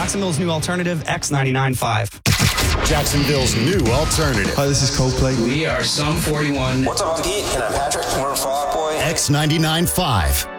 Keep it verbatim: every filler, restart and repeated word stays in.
Jacksonville's new alternative, X ninety-nine point five. Jacksonville's new alternative. Hi, this is Coldplay. We are Sum forty-one. What's up, I'm Pete. And I'm Patrick. We're Fall Out Boy. X ninety-nine point five.